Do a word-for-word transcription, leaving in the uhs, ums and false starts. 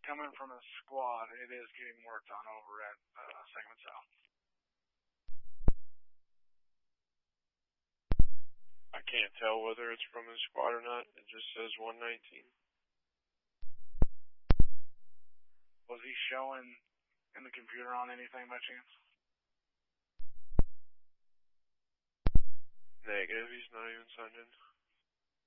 coming from a squad. It is getting worked on over at uh, Segment South. I can't tell whether it's from his squad or not. It just says one nineteen. Was he showing in the computer on anything by chance? Negative, he's not even signed in.